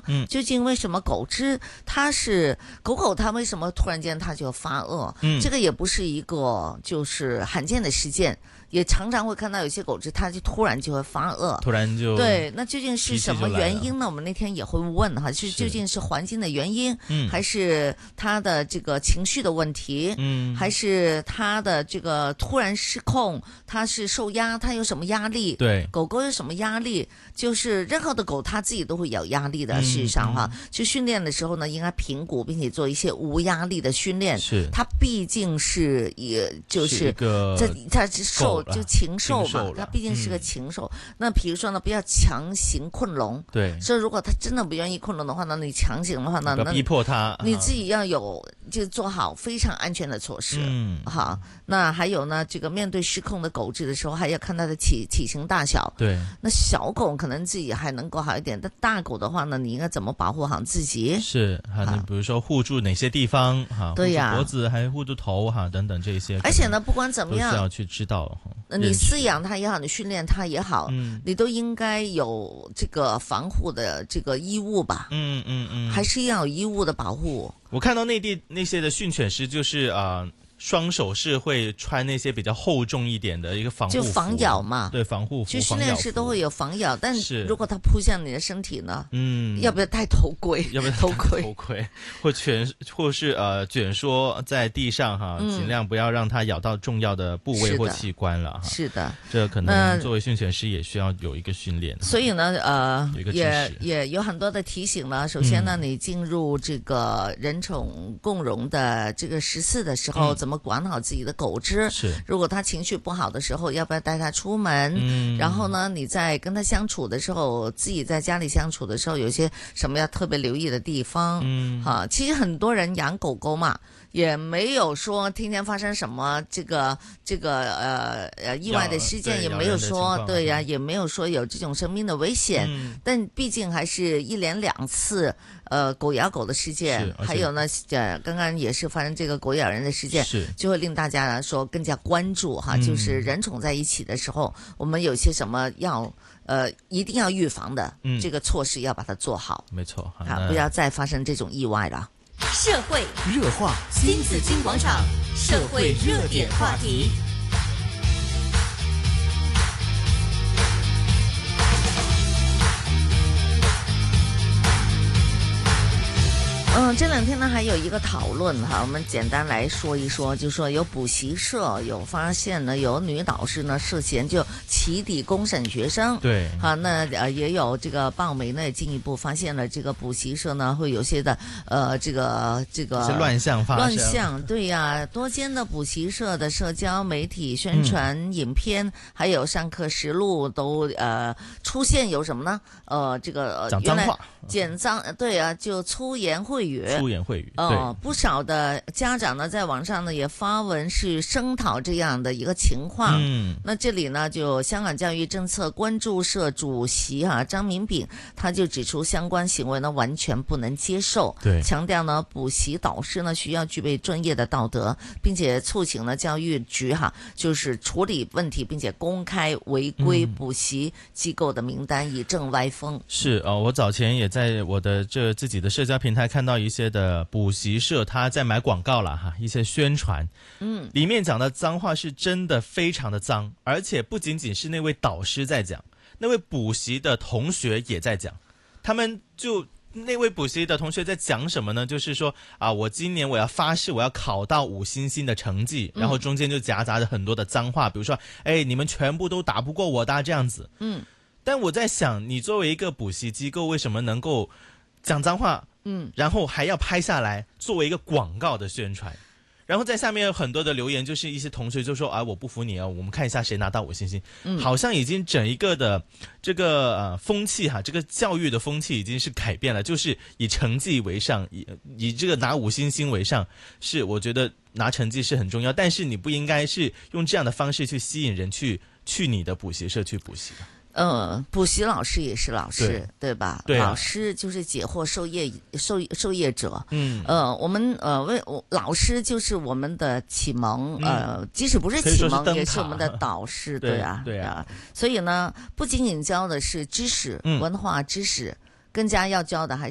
究竟为什么狗只它是狗它为什么突然间它就发恶？这个也不是一个就是罕见的事件。也常常会看到有些狗只，它就突然就会发恶， 突然就对，那究竟是什么原因呢？我们那天也会问哈，是究竟是环境的原因，还是它的这个情绪的问题，还是它的这个突然失控，它是受压，它有什么压力？ 对， 狗狗有什么压力？就是任何的狗它自己都会有压力的。事实上哈，去训练的时候呢，应该评估并且做一些无压力的训练。 是， 它毕竟是也就是它是受。就禽兽嘛，它毕竟是个禽兽。那比如说呢，不要强行困笼。 对， 所以如果它真的不愿意困笼的话呢，你强行的话呢， 不要逼迫它， 你自己要有就做好非常安全的措施。好，那还有呢，这个面对失控的狗只的时候，还要看它的体型大小。 对， 那小狗可能自己还能够好一点，但大狗的话呢，你应该怎么保护好自己？ 是哈，你比如说护住哪些地方哈？ 对呀， 脖子还护住头哈，等等这些。 而且呢，不管怎么样， 都是要去知道。 你饲养它也好，你训练它也好，你都应该有这个防护的这个义务吧？还是要有义务的保护。 我看到内地那些的训犬师就是双手是会穿那些比较厚重一点的一个防护服， 就防咬嘛， 对，防护服。 其实训练师都会有防咬，但如果它扑向你的身体呢，要不要戴头盔？ 要不要戴头盔？或是卷缩在地上哈，尽量不要让它咬到重要的部位或器官了哈。 是的， 这可能作为训犬师也需要有一个训练。 所以呢， 有一个知识也有很多的提醒呢。首先呢，你进入这个人宠共融的这个14的时候，怎么管好自己的狗只？ 是， 如果它情绪不好的时候，要不要带它出门？然后呢，你在跟它相处的时候，自己在家里相处的时候，有些什么要特别留意的地方？其实很多人养狗狗嘛，也没有说天天发生什么这个意外的事件，也没有说对呀，也没有说有这种生命的危险。但毕竟还是1连2次狗咬狗的事件，还有呢刚刚也是发生这个狗咬人的事件，就会令大家说更加关注哈，就是人宠在一起的时候，我们有些什么要一定要预防的这个措施要把它做好。 没错， 不要再发生这种意外了。 社会热话， 新紫金广场，社会热点话题。 这2天呢还有一个讨论哈，我们简单来说一说，就说有补习社有发现呢，有女导师呢涉嫌就起底公审学生。 对， 好，那也有这个报媒呢也进一步发现了这个补习社呢会有些的这个乱象发生。 乱象，对呀，多间的补习社的社交媒体宣传影片，还有上课实录都出现有什么呢？这个讲脏话。 对啊，就粗言秽语， 对， 不少的家长呢，在网上呢也发文是声讨这样的一个情况。那这里呢，就香港教育政策关注社主席张明炳，他就指出相关行为呢完全不能接受， 对， 强调呢补习导师呢需要具备专业的道德，并且促请呢教育局就是处理问题，并且公开违规补习机构的名单，以正歪风。 是我早前也在我的自己的社交平台看到一些的补习社他在买广告了哈，一些宣传，里面讲的脏话是真的非常的脏，而且不仅仅是那位导师在讲，那位补习的同学也在讲，那位补习的同学在讲什么呢？就是说我今年我要发誓我要考到5星星的成绩，然后中间就夹杂着很多的脏话，比如说你们全部都打不过我的这样子。但我在想，你作为一个补习机构，为什么能够讲脏话？然后还要拍下来作为一个广告的宣传，然后在下面有很多的留言，就是一些同学就说我不服你我们看一下谁拿到5星星。好像已经整一个的这个风气这个教育的风气已经是改变了，就是以成绩为上，以这个拿5星星为上，是我觉得拿成绩是很重要，但是你不应该是用这样的方式去吸引人去你的补习社去补习。 补习老师也是老师，对吧？ 对老师就是解惑受业者。我们老师就是我们的启蒙，即使不是启蒙，也是我们的导师，对啊。所以呢，不仅仅教的是知识、文化知识，更加要教的还是